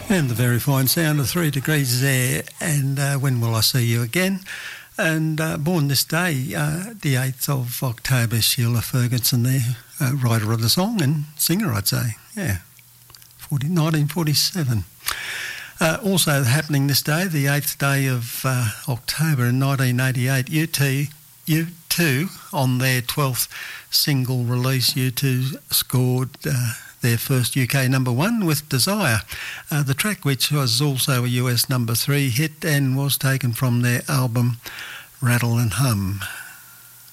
And the very fine sound of 3 Degrees there, and When Will I See You Again? And born this day, the 8th of October, Sheila Ferguson there, writer of the song and singer, I'd say. Yeah, 1947. Also happening this day, the 8th day of October in 1988, U2 on their 12th single release, U2 scored their first UK number one with Desire, the track which was also a US number 3 hit and was taken from their album Rattle and Hum.